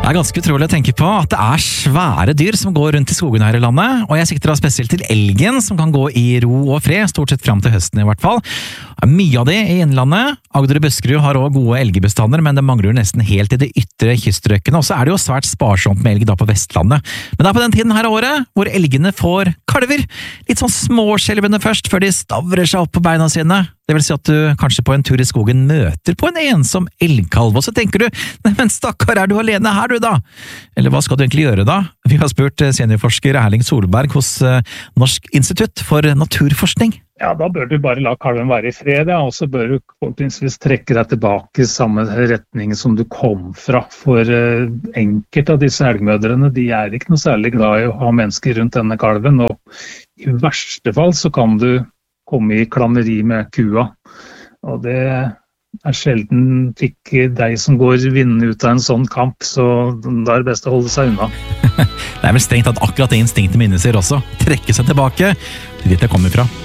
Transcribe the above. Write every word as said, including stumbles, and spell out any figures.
Det er ganske utrolig å tenke på at det er svære dyr som går rundt i skogen her i landet, og jeg sikter da spesielt til elgen som kan gå i ro og fred, stort sett frem til høsten i hvert fall. Det er mye av de i innlandet. Agder og Buskerud har også gode elgebestander, men det mangler nesten helt i de ytre kyststrøkene, og så er det jo svært sparsomt med elg da på Vestlandet. Men det er på den tiden her av året hvor elgene får kalver, litt sånn småskjelvende først, før de stavrer seg opp på beina sine. Det vil si at du kanskje på en tur i skogen møter på en ensom elgkalv, og så tenker du, men stakkar, er du alene her du da? Eller hva skal du egentlig gjøre da? Vi har spurt seniorforsker Erling Solberg hos Norsk institutt for naturforskning. Ja, da bør du bare la kalven være i fred, ja, og så bør du forhåpentligvis trekke deg tilbake i samme retning som du kom fra. For uh, enkelte av disse elgmødrene, de er ikke noe særlig glad i å ha mennesker rundt denne kalven, og i verste fall så kan du komme i klammeri med kua, og det er sjelden ikke deg som går vinnende ut av en sånn kamp, så da er det best å holde seg unna. Det er vel strengt at akkurat det instinktet minnes sier også, trekke seg tilbake til dit jeg kommer fra.